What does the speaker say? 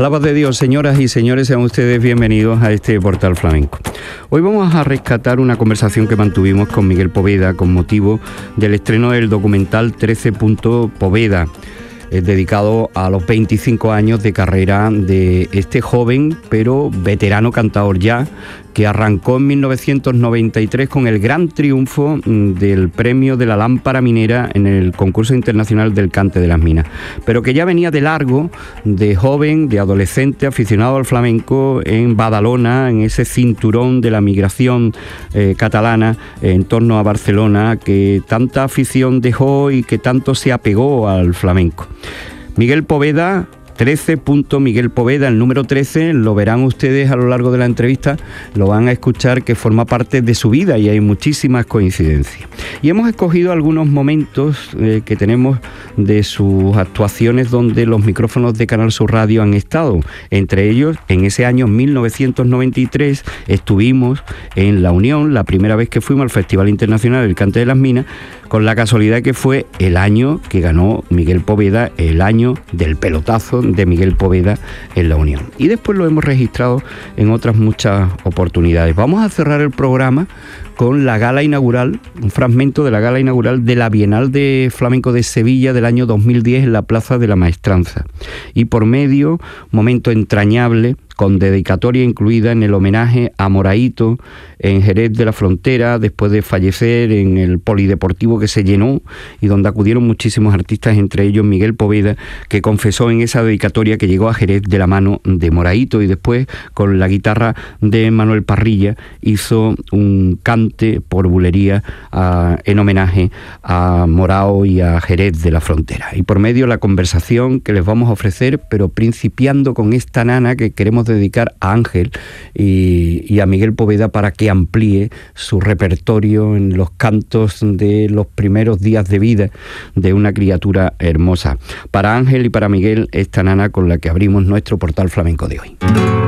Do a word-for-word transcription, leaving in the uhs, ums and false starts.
Palabras de Dios, señoras y señores, sean ustedes bienvenidos a este Portal Flamenco. Hoy vamos a rescatar una conversación que mantuvimos con Miguel Poveda con motivo del estreno del documental trece Poveda, eh, dedicado a los veinticinco años de carrera de este joven pero veterano cantador ya, que arrancó en mil novecientos noventa y tres con el gran triunfo del premio de la Lámpara Minera en el concurso internacional del Cante de las Minas, pero que ya venía de largo, de joven, de adolescente, aficionado al flamenco en Badalona, en ese cinturón de la migración eh, catalana eh, en torno a Barcelona, que tanta afición dejó y que tanto se apegó al flamenco. Miguel Poveda, trece Miguel Poveda, el número trece, lo verán ustedes a lo largo de la entrevista, lo van a escuchar, que forma parte de su vida y hay muchísimas coincidencias. Y hemos escogido algunos momentos eh, que tenemos de sus actuaciones donde los micrófonos de Canal Sur Radio han estado. Entre ellos, en ese año mil novecientos noventa y tres estuvimos en La Unión, la primera vez que fuimos al Festival Internacional del Cante de las Minas, con la casualidad que fue el año que ganó Miguel Poveda, el año del pelotazo de Miguel Poveda en La Unión. Y después lo hemos registrado en otras muchas oportunidades. Vamos a cerrar el programa con la gala inaugural, un fragmento de la gala inaugural de la Bienal de Flamenco de Sevilla del año dos mil diez en la Plaza de la Maestranza. Y por medio, momento entrañable, con dedicatoria incluida en el homenaje a Moraito en Jerez de la Frontera, después de fallecer, en el polideportivo que se llenó y donde acudieron muchísimos artistas, entre ellos Miguel Poveda, que confesó en esa dedicatoria que llegó a Jerez de la mano de Moraito, y después con la guitarra de Manuel Parrilla hizo un cante por bulería a, en homenaje a Morao y a Jerez de la Frontera. Y por medio la conversación que les vamos a ofrecer, pero principiando con esta nana que queremos dedicar a Ángel y, y a Miguel Poveda para que amplíe su repertorio en los cantos de los primeros días de vida de una criatura hermosa. Para Ángel y para Miguel, esta nana con la que abrimos nuestro Portal Flamenco de hoy.